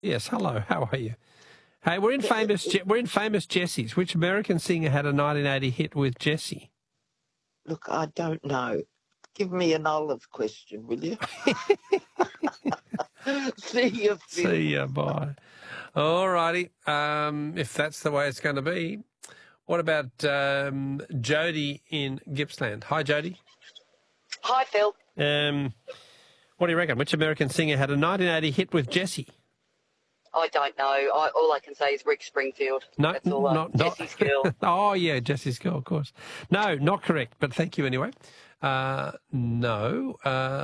Yes, hello. How are you? Hey, we're in famous Jessies. Which American singer had a 1980 hit with Jessie? Look, I don't know. Give me an olive question, will you? See you, Phil. See ya, bye. All righty. If that's the way it's going to be, what about Jody in Gippsland? Hi, Jody. Hi, Phil. What do you reckon? Which American singer had a 1980 hit with Jessie? I don't know. All I can say is Rick Springfield. No, that's all. Jessie's girl. Oh, yeah, Jessie's girl, of course. No, not correct, but thank you anyway. No.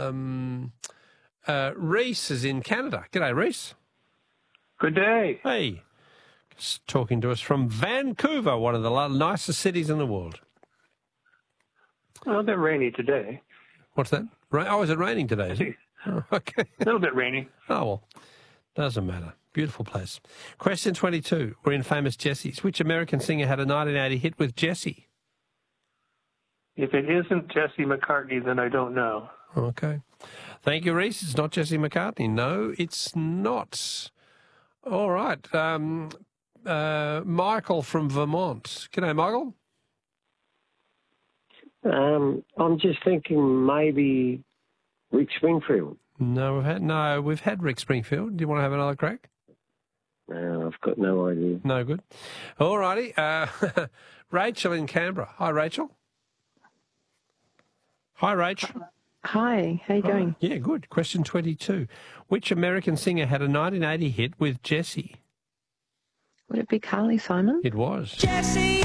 Reese is in Canada. G'day, Reese. Good day. Hey. Talking to us from Vancouver, one of the nicest cities in the world. Well, a bit rainy today. What's that? Oh, is it raining today? Is it? Oh, okay. A little bit rainy. Oh, well, doesn't matter. Beautiful place. Question 22. We're in famous Jessies. Which American singer had a 1980 hit with Jessie? If it isn't Jesse McCartney, then I don't know. Okay. Thank you, Reese. It's not Jesse McCartney. No, it's not. All right. Michael from Vermont. G'day, Michael. I'm just thinking maybe Rick Springfield. No, we've had Rick Springfield. Do you want to have another crack? No, I've got no idea. No good. All righty. Rachel in Canberra. Hi, Rachel. Hi, Rachel. Hi, how you going? Yeah, good. Question 22. Which American singer had a 1980 hit with Jessie? Would it be Carly Simon? It was. Jessie!